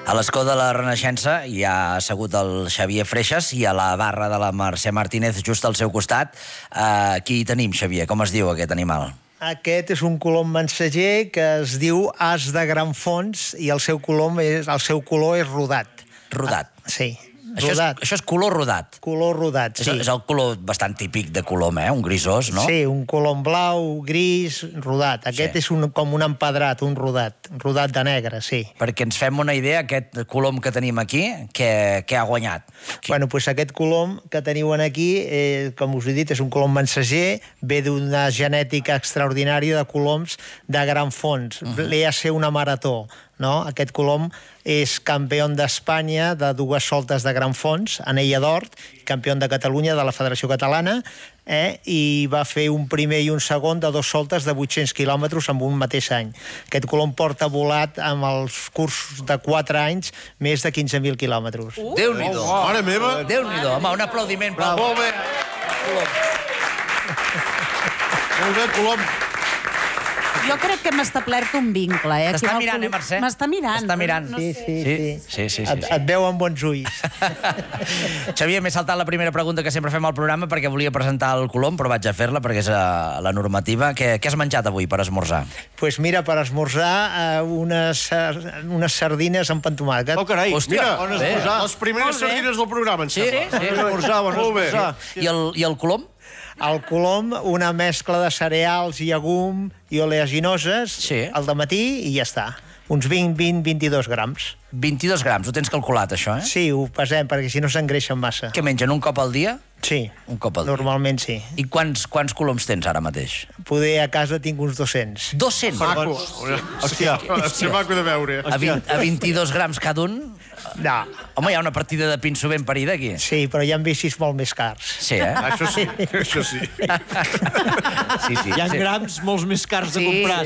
A l'escó de la Renaixença hi ha assegut el Xavier Freixas i a la barra de la Mercè Martínez just al seu costat. Aquí hi tenim, Xavier. Com es diu aquest animal? Aquest és un colom mensager que es diu as de gran fons i el seu color és rodat. Rodat. Sí. Això és color rodat. Color rodat, sí. És el color bastant típic de colom, un grisós, no? Sí, un colom blau, gris, rodat. Aquest és com un empedrat, un rodat de negre, sí. Perquè ens fem una idea, aquest colom que tenim aquí, què ha guanyat? Bueno, doncs aquest colom que teniu aquí, com us he dit, és un colom mensager, ve d'una genètica extraordinària de coloms de gran fons. Ve a ser una marató. No? Aquest colom és campió d'Espanya de 2 soltes de gran fons, anella d'or, campió de Catalunya de la Federació Catalana, i va fer un primer i un segon de 2 soltes de 800 quilòmetres en un mateix any. Aquest colom porta volat amb els cursos de 4 anys més de 15.000 quilòmetres. Déu-n'hi-do. Mare meva! Déu-n'hi-do. Home, un aplaudiment. Molt bé. Molt bé, colom. Jo crec que hem establert un vincle, T'està mirant, Mercè? M'està mirant. T'està mirant. Sí. Et veu amb bons ulls. Xavier, m'he saltat la primera pregunta que sempre fem al programa perquè volia presentar el colom, però vaig a fer-la perquè és la normativa. Què has menjat avui per esmorzar? Doncs mira, per esmorzar unes sardines amb pantomàquet. Oh, carai, Hòstia, mira, bé. les primeres sardines del programa, em sembla. Sí. Molt bé. I el colom? El colom, una mescla de cereals, llegum i oleaginoses al dematí i ja està. Uns 20-22 grams. 22 grams, ho tens calculat, això, eh? Sí, ho pesem, perquè si no s'engreixen massa. Què mengen, un cop al dia? Sí, un cop al dia. Normalment sí. I quants coloms tens ara mateix? Poder a casa tinc uns 200. 200? Maco. Hòstia, és maco de veure. A 22 grams cada un? No. Home, hi ha una partida de pinso ben parida aquí. Sí, però hi ha bicis molt més cars. Sí, eh? Això sí, això sí. Hi ha grams molts més cars de comprar.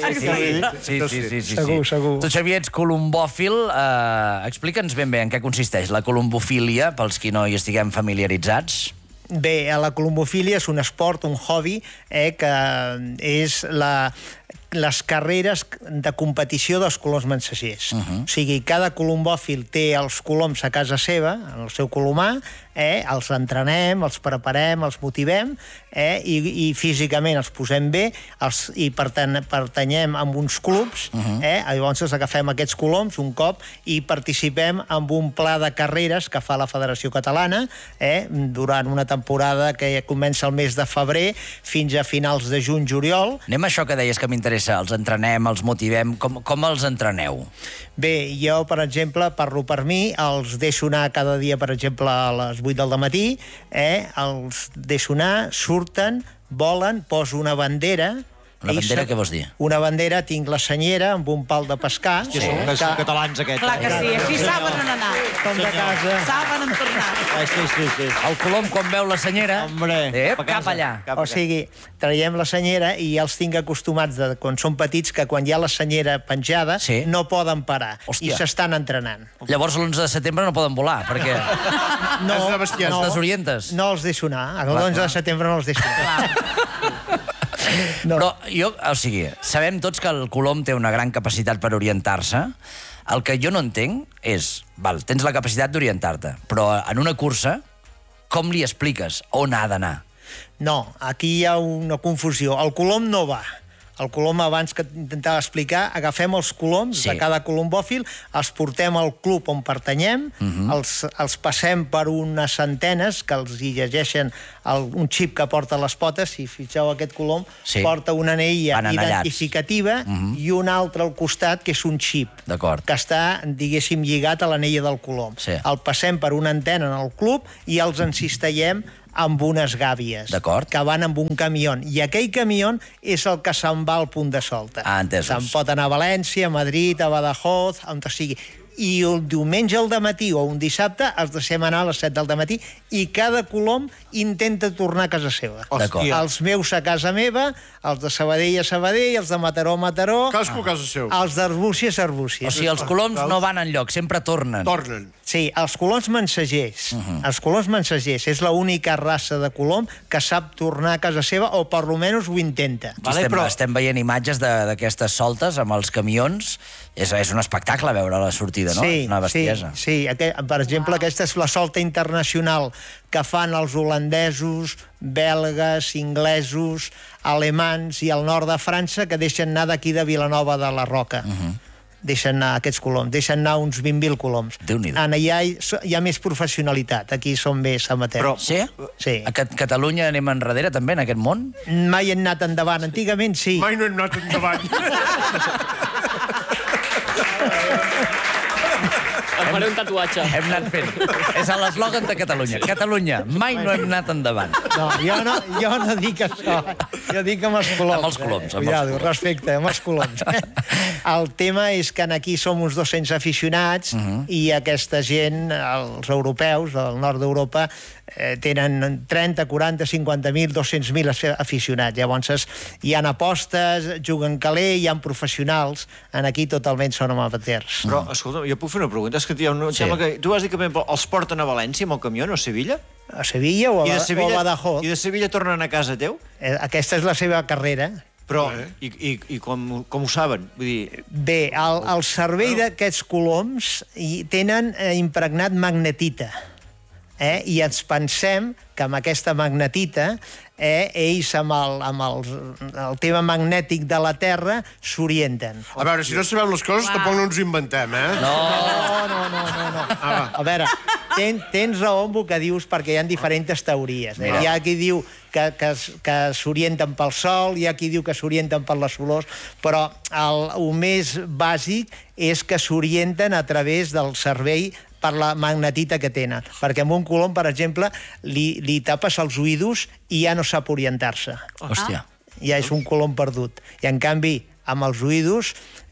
Sí. Segur. Tu, Xavier, ets colombòfil. Explica'ns ben bé en què consisteix la colombofília, pels qui no hi estiguem familiaritzats. Bé, la colombofília és un esport, un hobby, que és les carreres de competició dels coloms mensagers. O sigui, cada colombòfil té els coloms a casa seva, en el seu colomar, els entrenem, els preparem, els motivem, i físicament els posem bé, i pertanyem a uns clubs, llavors agafem aquests coloms un cop i participem en un pla de carreres que fa la Federació Catalana durant una temporada que comença el mes de febrer fins a finals de juny-juliol. Anem a això que deies que m'interessa, els entrenem, els motivem, com els entreneu? Bé, jo, per exemple, parlo per mi, els deixo anar cada dia, per exemple, a les 8 del matí, els deixo anar, surten, volen, poso una bandera. Una bandera, què vols dir? Una bandera, tinc la senyera amb un pal de pescar. Que són catalans, aquests. Clar que sí, així saben on anar. Com de casa. Saben on tornar. Sí. El colom, quan veu la senyera, cap allà. O sigui, traiem la senyera i ja els tinc acostumats, quan són petits, que quan hi ha la senyera penjada no poden parar. I s'estan entrenant. Llavors, l'11 de setembre no poden volar, perquè els desorientes. No els deixo anar. L'11 de setembre no els deixo anar. Però jo, o sigui, sabem tots que el colom té una gran capacitat per orientar-se. El que jo no entenc és, tens la capacitat d'orientar-te, però en una cursa, com li expliques on ha d'anar? No, aquí hi ha una confusió. El colom no va. El colom, abans que intentava explicar, agafem els coloms de cada colombòfil, els portem al club on pertanyem, els passem per unes antenes que els hi llegeixen un xip que porta les potes. Si fixeu, aquest colom porta una anella identificativa i un altre al costat, que és un xip, que està, diguéssim, lligat a l'anella del colom. El passem per una antena en el club i els encistellem amb unes gàbies que van amb un camió. I aquell camió és el que se'n va al punt de solta. Se'n pot anar a València, a Madrid, a Badajoz, on sigui. I un diumenge al dematí o un dissabte els deixem anar a les 7 del dematí i cada colom intenta tornar a casa seva. Els meus a casa meva, els de Sabadell a Sabadell, els de Mataró a Mataró, Cadascú a casa seu. Els d'Arbúcies a Arbúcies. O sigui, els coloms no van enlloc, sempre tornen. Sí, els coloms mensagers. Els coloms mensagers és l'única raça de colom que sap tornar a casa seva, o per almenys ho intenta. Estem veient imatges d'aquestes soltes amb els camions. És un espectacle veure la sortida sortida, no? Sí, Una bestiesa. sí. Per exemple, aquesta és la solta internacional que fan els holandesos, belgues, inglesos, alemans i el nord de França, que deixen anar d'aquí de Vilanova de la Roca. Deixen anar aquests coloms, deixen anar uns 20.000 coloms. Déu-n'hi-do. Allà hi ha més professionalitat, aquí són més amateurs. Sí? Sí. A Catalunya anem enrere, també, en aquest món? Mai hem anat endavant, antigament sí. Mai no hem anat endavant. Em faré un tatuatge. Hem anat fent. És l'eslògan de Catalunya. Catalunya, mai no hem anat endavant. No, jo no dic això. Jo dic amb els coloms. Amb els coloms, amb els Cuidado, coloms. respecte, amb els coloms. El tema és que aquí som uns 200 aficionats i aquesta gent, els europeus, del nord d'Europa, tenen 30, 40, 50.000, 200.000 aficionats. Llavors hi ha apostes, juguen caler, hi ha professionals. Aquí totalment són amateurs. Però, escolta, jo puc fer una pregunta? És que em sembla que tu vas dir que els porten a València amb el camió, no a Sevilla? A Sevilla o a Badajoz. I de Sevilla tornen a casa teu? Aquesta és la seva carrera. Però, i com ho saben? Vull dir... Bé, el servei d'aquests coloms tenen impregnat magnetita. I ens pensem que amb aquesta magnetita ells amb el tema magnètic de la Terra s'orienten. A veure, si no sabem les coses, tampoc no ens ho inventem, eh? No. A veure, tens raó amb el que dius perquè hi ha diferents teories. Hi ha qui diu que s'orienten pel Sol, hi ha qui diu que s'orienten per les olors, però el més bàsic és que s'orienten a través del servei per la magnetita que tenen. Perquè amb un colom, per exemple, li tapes els oïdos i ja no sap orientar-se. Hòstia. Ja és un colom perdut. I, en canvi, amb els oïdos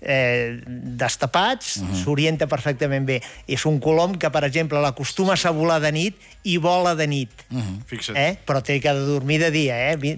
destapats, s'orienta perfectament bé. És un colom que, per exemple, l'acostumes a volar de nit i vola de nit. Fixa't. Però té que dormir de dia,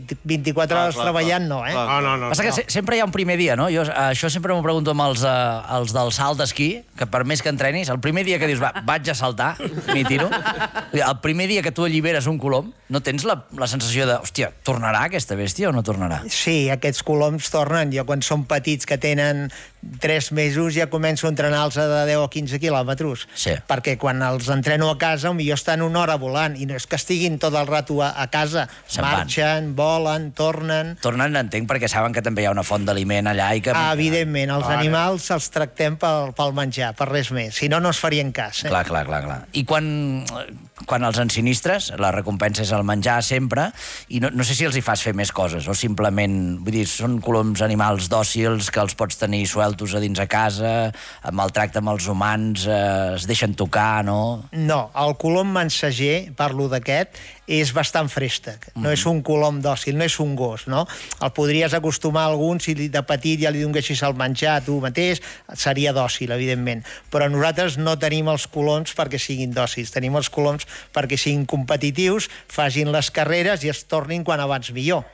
24 hores treballant, no, No. Passa que sempre hi ha un primer dia, no? Jo això sempre m'ho pregunto amb els del salt d'esquí, que per més que entrenis, el primer dia que dius, vaig a saltar, m'hi tiro, el primer dia que tu alliberes un colom, no tens la sensació de, hòstia, tornarà aquesta bèstia o no tornarà? Sí, aquests coloms tornen. Jo, quan són petits, que tenen 3 mesos, ja començo a entrenar-los de 10 o 15 quilòmetres. Sí. Perquè quan els entreno a casa, potser estan una hora volant, i no és que estiguin tot el rato a casa. Se'n van. Marxen, volen, tornen... Tornen, entenc, perquè saben que també hi ha una font d'aliment allà i que... Evidentment, els animals els tractem pel menjar, per res més. Si no, no es farien cas. Clar. I quan els ensinistres, la recompensa és el menjar sempre, i no sé si els hi fas fer més coses, o simplement, vull dir, són coloms animals dòcils que els pots tenir sueltos a dins a casa, amb el tracte amb els humans, es deixen tocar, no? No, el colom mensager, parlo d'aquest, és bastant frèstec. No és un colom dòcil, no és un gos, no? El podries acostumar a algun, si de petit ja li donessis el menjar tu mateix, seria dòcil, evidentment. Però nosaltres no tenim els coloms perquè siguin dòcils, tenim els coloms perquè siguin competitius, facin les carreres i es tornin quan abans millor.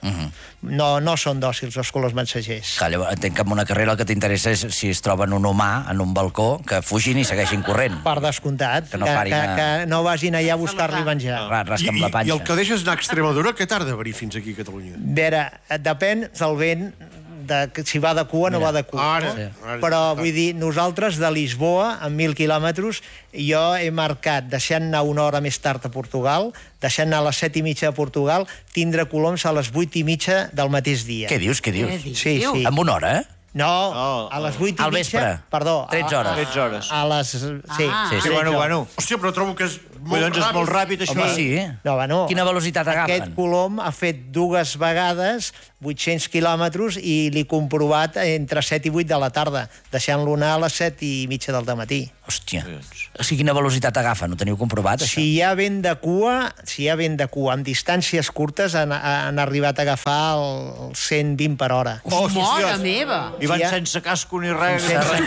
No són dòcils els coloms mensagers. Clar, llavors, entenc que en una carrera el que t'interessa és si es troben un humà en un balcó, que fugin i segueixin corrent. Per descomptat, Que no parin que no vagin allà a buscar-li menjar. Rasca amb la panxa. I el que deixes anar a Extremadura, què tarda a venir fins aquí a Catalunya? A veure, depèn del vent, si va de cua o no va de cua. Ara, no? ara. Però, vull dir, nosaltres de Lisboa, amb 1.000 quilòmetres, jo he marcat, deixant anar una hora més tard a Portugal, deixant anar a les 7:30 a Portugal, tindre coloms a les 8:30 del mateix dia. Què dius? Sí. Amb una hora, eh? No, a les 8:30... Al vespre. Perdó. 13 hores. 13 hores. A les... Sí. Sí, Bueno. Hòstia, però trobo que és Doncs és molt ràpid, això. Home, sí. No, bueno, Quina velocitat agafen? Aquest colom ha fet 2 vegades 800 quilòmetres i l'he comprovat entre 7 i 8 de la tarda, deixant-lo anar a les 7:30 del dematí. Hòstia. O sigui, quina velocitat agafen? Ho teniu comprovat, això? Si hi ha vent de cua, amb distàncies curtes han arribat a agafar el 120 per hora. Mare meva! I van Sí, sense casco ni res. Sense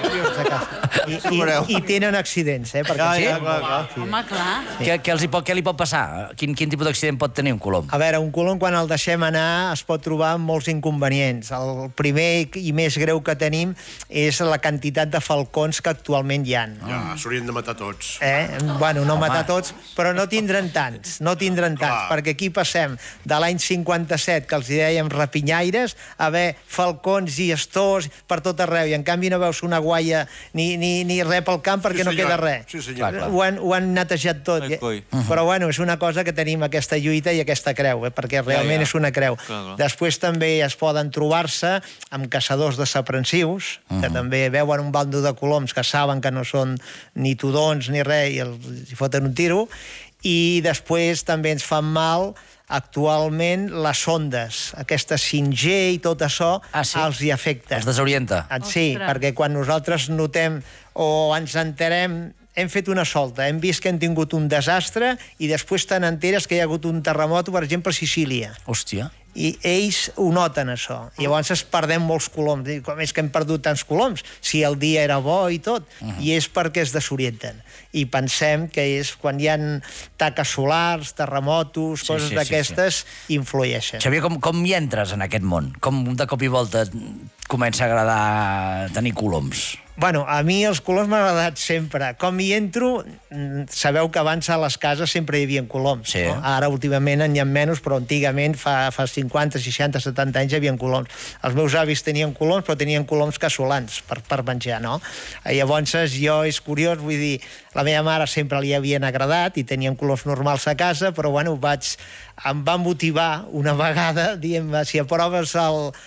cas. I tenen accidents, perquè Clar. Home, clar. Què li pot passar? Quin tipus d'accident pot tenir un colom? A veure, un colom, quan el deixem anar, es pot trobar molts inconvenients. El primer i més greu que tenim és la quantitat de falcons que actualment hi ha. Ja, s'haurien de matar tots. Bueno, no matar tots, però no tindran tants, perquè aquí passem de l'any 57, que els hi dèiem rapinyaires, a haver falcons i astors per tot arreu, i en canvi no veus una guaia ni res pel camp perquè no queda res. Sí, senyor. Ho han netejat tot. Però bueno, és una cosa que tenim aquesta lluita i aquesta creu, perquè realment és una creu. Després també es poden trobar-se amb caçadors desaprensius, que també veuen un bando de coloms que saben que no són ni tudons ni res i els foten un tiro, i després també ens fan mal actualment les ondes, aquesta 5G i tot això els hi afecta. Els desorienta. Sí, perquè quan nosaltres notem o ens enterem, hem fet una solta, hem vist que hem tingut un desastre i després te n'enteres que hi ha hagut un terremot, per exemple, a Sicília. Hòstia. I ells ho noten, això. I llavors es perdem molts coloms. Com és que hem perdut tants coloms? Si el dia era bo i tot. I és perquè es desorienten. I pensem que és quan hi ha taques solars, terremotos, coses d'aquestes, influeixen. Xavier, com hi entres en aquest món? Com de cop i volta comença a agradar tenir coloms? Bueno, a mi els coloms m'han agradat sempre. Com hi entro, sabeu que abans a les cases sempre hi havia coloms. Sí. No? Ara, últimament, en hi ha menys, però antigament, fa 50, 60, 70 anys, hi havia coloms. Els meus avis tenien coloms, però tenien coloms casolans per menjar, no? Llavors, jo, és curiós, vull dir, la meva mare sempre li havien agradat i tenien coloms normals a casa, però, bueno, em va motivar una vegada, dient-me, si aproves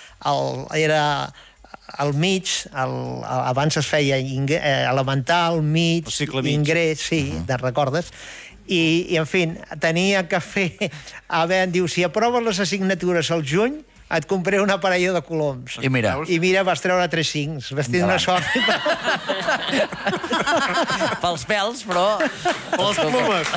era al mig, abans es feia elemental, mig, ingrés, sí, te'n recordes? I, en fi, tenia que fer... em diu, si aproves les assignatures al juny, et compré una parella de coloms. I mira. Vas treure 3 5, vas tenir una sort. Pels pèls, però... Les plumes.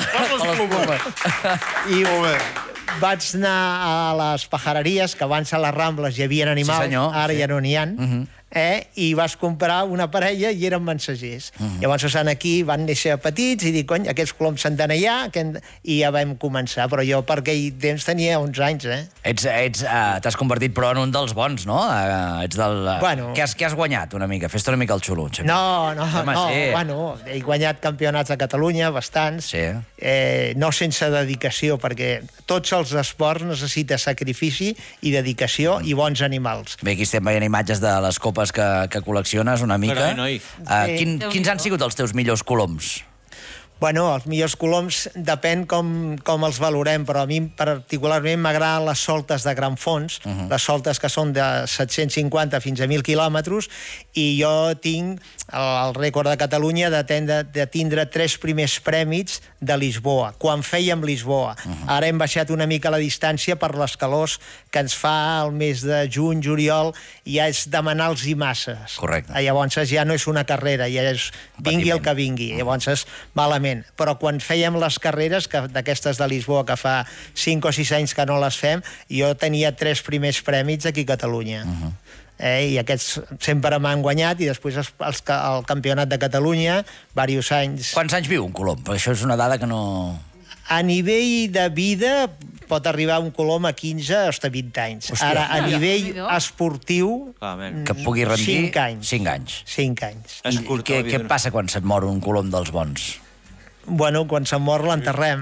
I vaig anar a les pajareries, que abans a les Rambles hi havia animals, ara ja no n'hi ha, i vas comprar una parella i eren mensagers. Llavors aquí van néixer petits i dic, cony, aquests coloms s'han d'anar allà, i ja vam començar. Però jo per aquell temps tenia 11 anys, T'has convertit, però, en un dels bons, no? Ets del... Què has guanyat, una mica? Fes-te una mica el xulo, Xavier. No, he guanyat campionats a Catalunya, bastants, no sense dedicació, perquè tots els esports necessiten sacrifici i dedicació i bons animals. Bé, aquí estem veient imatges de les copes que col·lecciones una mica. Quins han sigut els teus millors coloms? Bueno, els millors coloms depèn com els valorem, però a mi particularment m'agraden les soltes de gran fons, les soltes que són de 750 fins a 1.000 quilòmetres, i jo tinc el rècord de Catalunya de tindre 3 primers prèmits de Lisboa, quan fèiem Lisboa. Ara hem baixat una mica la distància per les calors que ens fa el mes de juny, juliol, ja és demanar-los i masses. Correcte. Llavors ja no és una carrera, ja és vingui el que vingui. Llavors, malament. Però quan fèiem les carreres, d'aquestes de Lisboa, que fa 5 o 6 anys que no les fem, jo tenia 3 primers prèmits aquí a Catalunya. I aquests sempre m'han guanyat, i després el Campionat de Catalunya, diversos anys... Quants anys viu un colom? Perquè això és una dada que no... A nivell de vida pot arribar un colom a 15 o hasta 20 anys. Ara, a nivell esportiu... Que pugui rendir... 5 anys. 5 anys. 5 anys. I què passa quan se't mor un colom dels bons? Bueno, quan se'n mor l'enterrem.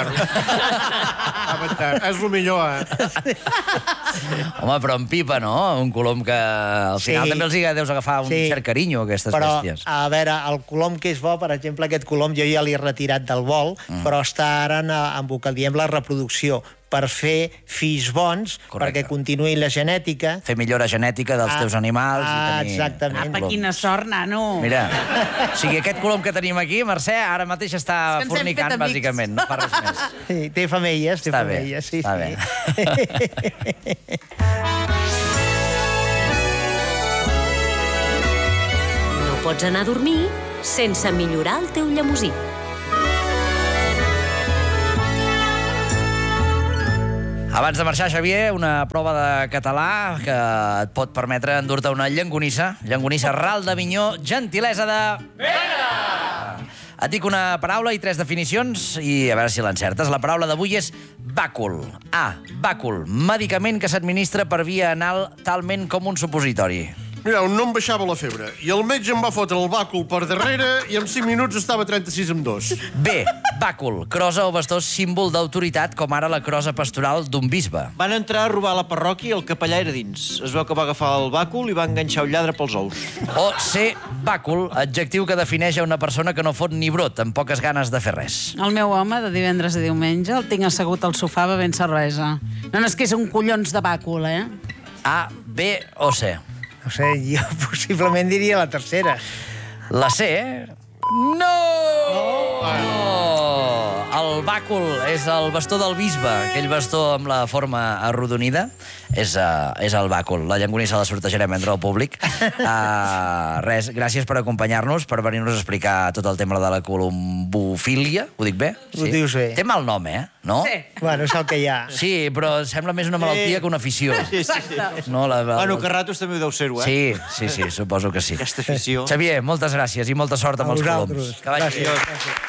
És el millor, Home, però en pipa, no? Un colom que al final també els hi deus agafar un cert carinyo, aquestes bèsties. Però, a veure, el colom que és bo, per exemple, aquest colom jo ja l'he retirat del vol, però està ara amb el que diem la reproducció, per fer fills bons, perquè continuï la genètica. Fer millora genètica dels teus animals. Exactament. Apa, quina sort, nano. Mira, o sigui, aquest colom que tenim aquí, Mercè, ara mateix està fornicant, bàsicament, no fa res més. Sí, té femelles, Està bé. No pots anar a dormir sense millorar el teu llemosí. Abans de marxar, Xavier, una prova de català que et pot permetre endur-te una llonganissa ral d'Avinyó, gentilesa de... Vera! Et dic una paraula i 3 definicions i a veure si l'encertes. La paraula d'avui és bàcul. A. Bàcul. Medicament que s'administra per via anal talment com un supositori. Mireu, no em baixava la febre. I el metge em va fotre el bàcul per darrere i en 5 minuts estava 36,2. B. Bàcul. Crosa o bastó símbol d'autoritat, com ara la crosa pastoral d'un bisbe. Van entrar a robar a la parròquia i el capellà era dins. Es veu que va agafar el bàcul i va enganxar un lladre pels ous. O C. Bàcul, adjectiu que defineix a una persona que no fot ni brot, amb poques ganes de fer res. El meu home, de divendres a diumenge, el tinc assegut al sofà bevent cervesa. No és que és un collons de bàcul, eh? A, B o C. No sé, jo possiblement diria la tercera. La C, no! El bàcul és el bastó del bisbe, aquell bastó amb la forma arrodonida. És el bàcul. La llangonissa la sortejarem entre el públic. Res, gràcies per acompanyar-nos, per venir-nos a explicar tot el tema de la columbofília. Ho dic bé? Ho dius bé. Té mal nom, no? Sí. Bueno, és el que hi ha. Sí, però sembla més una malaltia que una afició. Sí. No, Bueno, que a ratos també ho deu ser-ho, eh? Sí, suposo que sí. Aquesta afició. Xavier, moltes gràcies i molta sort amb els coloms. Que vagi bé.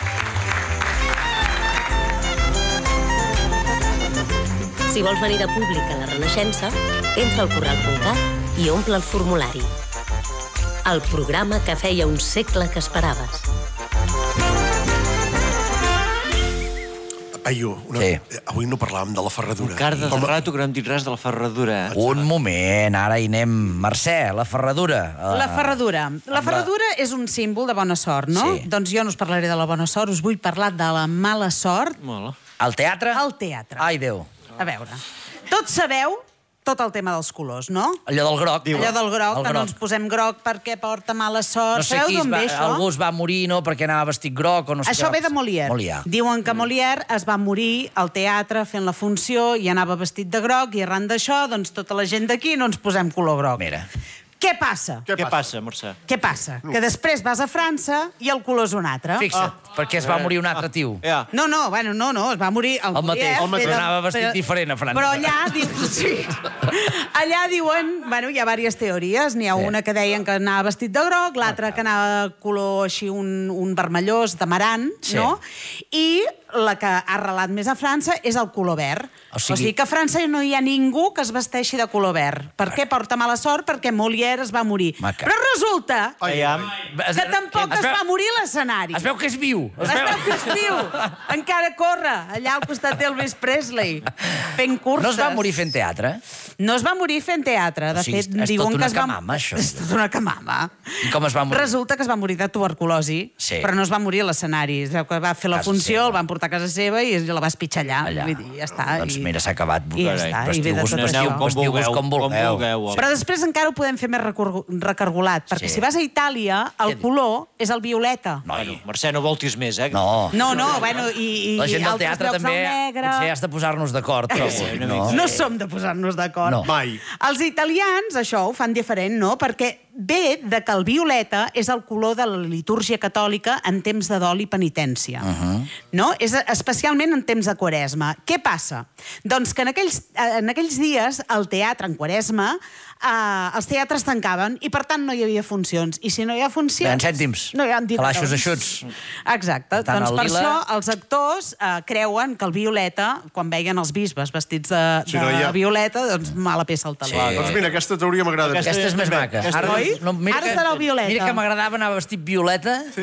Si vols venir de públic a la Renaixença, entra al corral.cat i omple el formulari. El programa que feia un segle que esperaves. Paio, Sí. avui no parlàvem de la ferradura. Carda de rato que no hem dit res de la ferradura. Un moment, ara hi anem. Mercè, la ferradura. La ferradura. La ferradura és un símbol de bona sort, no? Sí. Doncs jo no us parlaré de la bona sort, us vull parlar de la mala sort Mola. Al teatre? al teatre. Ai, Déu. A veure, tots sabeu tot el tema dels colors, no? Allò del groc. Allò del groc, El que no ens posem groc perquè porta mala sort. No sé Sabeu qui d'on ve això? algú es va morir, no?, perquè anava vestit groc o no sé Això què. ve de Molière. Molière. Diuen que Molière es va morir al teatre fent la funció i anava vestit de groc i arran d'això, doncs tota la gent d'aquí no ens posem color groc. Mira. Què passa? Què passa, Mercè? Què passa? Que després vas a França i el color és un altre. Fixa't, perquè es va morir un altre tio. Ja. No, es va morir el mateix, Molière, però anava vestit diferent a França. Però allà diuen, bueno, hi ha diverses teories. N'hi ha una que deien que anava vestit de groc, l'altra que anava color així un vermellós d'amarant, Sí. no? I la que ha arrelat més a França és el color verd. O sigui- O sigui que a França no hi ha ningú que es vesteixi de color verd. Per què porta mala sort? Perquè Molière es va morir. Maca. Però resulta Aviam. que tampoc es va morir a l'escenari. Es veu que és viu. Es veu que és viu. Encara corre, allà al costat d'Elvis Presley, fent curses. No es va morir fent teatre? No es va morir fent teatre. De O sigui, fet, és diuen tot que una es va... camama, això. És tot una camama. I com es va morir? Resulta que es va morir de tuberculosi, Sí. però no es va morir a l'escenari. Es veu que va fer la Casa funció, seva. el van portar a casa seva i la va espitxar allà. Allà. Vull dir, ja està. Doncs mira, s'ha acabat. I ja està, i ve de Vestiu-vos tot vestiu- això. vestiu-vos com vulgueu. Però després encara ho podem fer més recargolat, perquè Sí. si vas a Itàlia, el color és el violeta. Noi, Mercè, no voltis més, eh? no. No, bueno, i La gent del altres teatre llocs també al negre. potser has de posar-nos d'acord, trobo. No. No som de posar-nos d'acord. No. Mai. Els italians això ho fan diferent, no? Perquè ve de que el violeta és el color de la litúrgia catòlica en temps de dol i penitència. No? És especialment en temps de Quaresma. Què passa? Doncs que en aquells dies el teatre en Quaresma els teatres tancaven i per tant no hi havia funcions. I si no hi ha funcions... Veien cèntims. No hi ha Calaixos eixuts. Exacte. tant, Doncs el per lila- això els actors creuen que el violeta, quan veien els bisbes vestits de Si no hi ha- violeta, doncs mala peça al taló. Sí. Doncs mira, aquesta teoria m'agrada. Aquesta és més maca. Aquesta- Oi? mira Ara que- serà el violeta. Mira que m'agradava anar vestit violeta. Sí.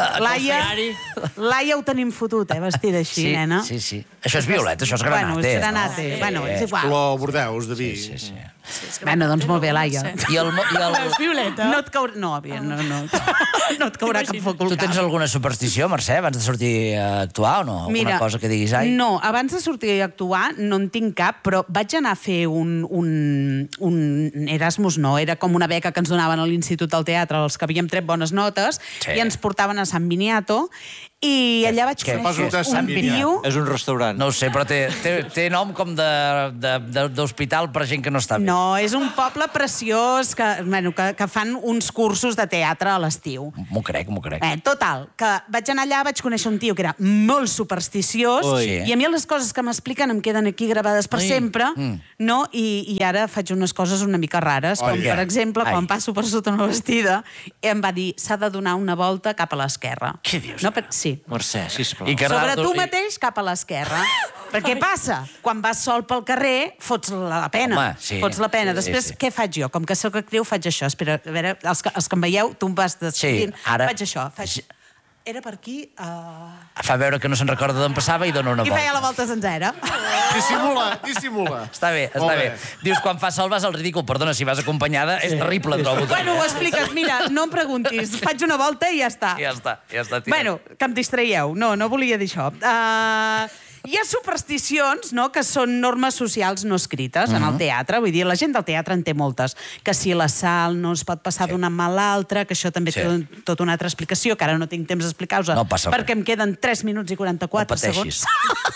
Laia ho tenim fotut, vestida així, nena. Sí. Això és violeta, això és granate. Bueno, és granate. Bueno, és igual. Color bordeus, de vi. Sí. Bueno, doncs molt bé, Laia. I el... Violeta. No et caurà... No, aviam, no. No et caurà cap foc al Tu tens cap. alguna superstició, Mercè, abans de sortir a actuar o no? Alguna cosa que diguis, ai? No, abans de sortir a actuar no en tinc cap, però vaig anar a fer un Erasmus, no, era com una beca que ens donaven a l'Institut del Teatre, els que havíem tret bones notes, Sí. i ens portaven a San Miniato, I allà vaig Què? conèixer un tio... És un restaurant. No ho sé, però té nom com d'hospital per gent que no està bé. No, és un poble preciós que fan uns cursos de teatre a l'estiu. M'ho crec. Total, que vaig anar allà, vaig conèixer un tio que era molt supersticiós, i a mi les coses que m'expliquen em queden aquí gravades per sempre, no? I ara faig unes coses una mica rares, com per exemple, quan passo per sota una vestida, em va dir, s'ha de donar una volta cap a l'esquerra. Què dius? Sí. Mercè, sisplau. Sobre tu mateix cap a l'esquerra. Però què passa? Quan vas sol pel carrer, fots la pena. Home, sí. Fots la pena. Després, què faig jo? Com que soc actriu, faig això. Espera, a veure, els que em veieu, tu em vas descrivint. Ara... Faig això. Era per aquí... Fa veure que no se'n recorda d'on passava i dona una volta. I feia la volta sencera. Dissimula. Està bé. Dius, quan fas sol vas al ridícul. Perdona, si vas acompanyada, és terrible, trobo. Bueno, ho expliques. Mira, no em preguntis. Faig una volta i ja està. Ja està. Bueno, que em distraieu. No volia dir això. Hi ha supersticions, no?, que són normes socials no escrites en el teatre. Vull dir, la gent del teatre en té moltes. Que si la sal no es pot passar d'una mà a l'altra, que això també té tota una altra explicació, que ara no tinc temps d'explicar-vos, perquè em queden 3 minuts i 44 segons.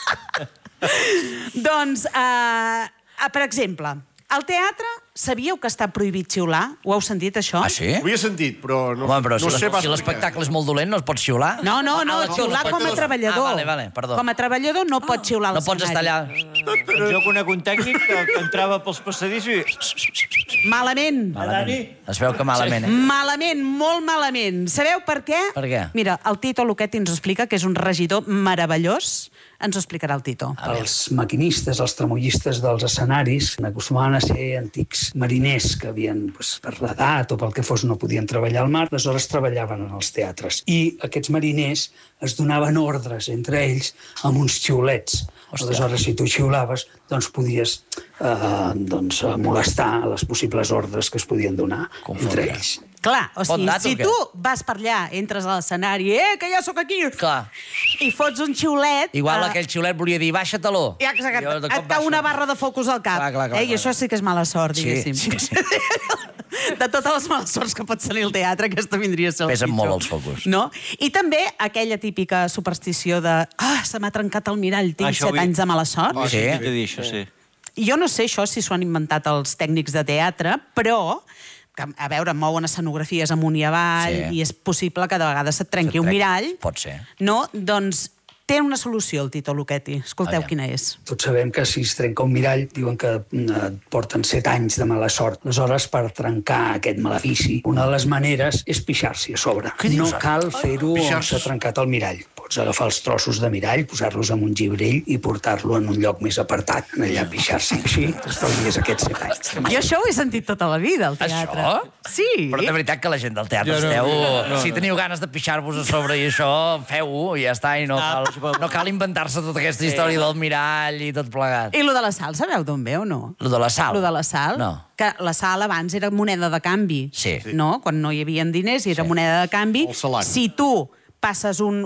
Doncs, per exemple, al teatre, sabíeu que està prohibit xiular? Ho heu sentit, això? Ah, sí? Ho havia sentit, però no Si sé pas l'espectacle és molt dolent, no es pot xiular? No, xiular com a treballador. Vale, perdó. Com a treballador no pot xiular No pots estar allà... Jo conec un tècnic que entrava pels passadissos i... Malament. Es veu que malament, Malament, molt malament. Sabeu per què? Per què? Mira, el Tito Luchetti ens ho explica, que és un regidor meravellós. Ens ho explicarà el Tito. Els maquinistes, els tramollistes dels escenaris acostumaven a ser antics mariners que havien, per l'edat o pel que fos, no podien treballar al mar, aleshores treballaven en els teatres. I aquests mariners es donaven ordres entre ells amb uns xiulets. Aleshores, si tu xiulaves, doncs podies molestar les possibles ordres que es podien donar entre ells. Clar, o sigui, si tu vas per allà, entres a l'escenari, que ja sóc aquí, i fots un xiulet... Igual aquell xiulet volia dir, baixa taló. Et cau una barra de focus al cap. I això sí que és mala sort, diguéssim. Sí. De totes les males sorts que pot tenir el teatre, aquesta vindria a ser el pitjor. Pesen molt els focus. No? I també aquella típica superstició de se m'ha trencat el mirall, tinc 7 anys de mala sort. Sí. Jo no sé això si s'ho han inventat els tècnics de teatre, però... a veure, mouen escenografies amunt i avall, i és possible que de vegades se't trenqui un mirall. Pot ser. No? Doncs té una solució, el Tito Luchetti. Escolteu quina és. Tots sabem que si es trenca un mirall, diuen que porten 7 anys de mala sort. Aleshores, per trencar aquest malefici, una de les maneres és pixar-s'hi a sobre. No cal fer-ho on s'ha trencat el mirall. Pots agafar els trossos de mirall, posar-los en un gibrell i portar-lo en un lloc més apartat, allà a pixar-s'hi. Així t'estalvies aquests 7 anys. Jo això ho he sentit tota la vida, al teatre. Això? Sí. Però de veritat que la gent del teatre esteu... Si teniu ganes de pixar-vos a sobre i això, feu-ho i ja està, i no cal inventar-se tota aquesta història del mirall i tot plegat. I lo de la sal, sabeu d'on ve o no? Lo de la sal? Lo de la sal? No. Que la sal abans era moneda de canvi. Sí. No? Quan no hi havia diners i era moneda de canvi. Si tu passes un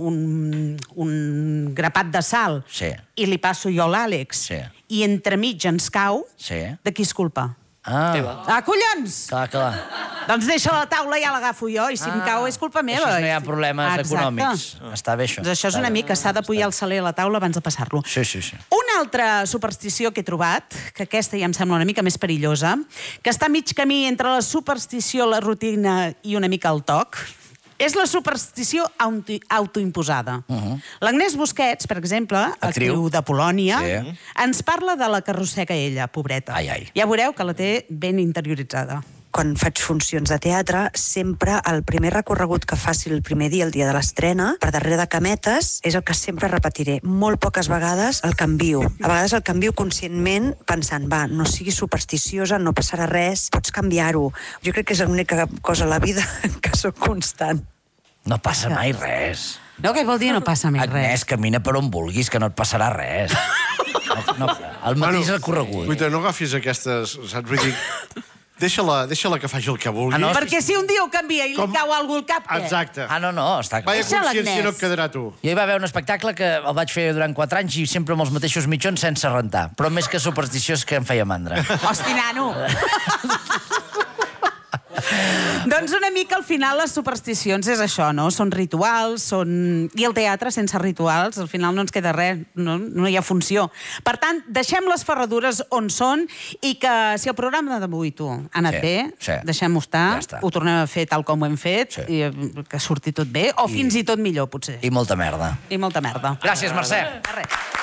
grapat de sal i li passo jo a l'Àlex i entremig ens cau, de qui és culpa? Collons! Clar. Doncs deixa la taula, ja l'agafo jo, i si em cau és culpa meva. Això no hi ha problemes econòmics. Està bé, això. Doncs això és una mica, s'ha de pujar el saler a la taula abans de passar-lo. Sí. Una altra superstició que he trobat, que aquesta ja em sembla una mica més perillosa, que està a mig camí entre la superstició, la rutina i una mica el toc, és la superstició autoimposada. L'Agnès Busquets, per exemple, actriu de Polònia, ens parla de la que arrossega ella, pobreta. Ja veureu que la té ben interioritzada. Quan faig funcions de teatre, sempre el primer recorregut que faci el primer dia, el dia de l'estrena, per darrere de cametes, és el que sempre repetiré. Molt poques vegades el canvio. A vegades el canvio conscientment pensant, no siguis supersticiosa, no passarà res, pots canviar-ho. Jo crec que és l'única cosa a la vida que sóc constant. No passa mai res. No, què vol dir no passa mai res? Agnès, camina per on vulguis, que no et passarà res. El mateix recorregut. Guaita, no agafis aquestes... Saps? Vull dir... Deixa-la que faci el que vulgui. Perquè si un dia ho canvia i li cau algú al cap, què? Exacte. No, està clar. Vaya consciència no et quedarà tu. Jo hi va haver un espectacle que el vaig fer durant 4 anys i sempre amb els mateixos mitjons sense rentar. Però més que supersticiós que em feia mandra. Hosti, nano! Doncs una mica al final les supersticions és això, no? Són rituals, i el teatre sense rituals al final no ens queda res, no hi ha funció. Per tant, deixem les ferradures on són i que si el programa d'avui tu ha anat bé, deixem-ho estar, ho tornem a fer tal com ho hem fet, i que surti tot bé, o fins i tot millor, potser. I molta merda. I molta merda. Gràcies, Mercè. Res.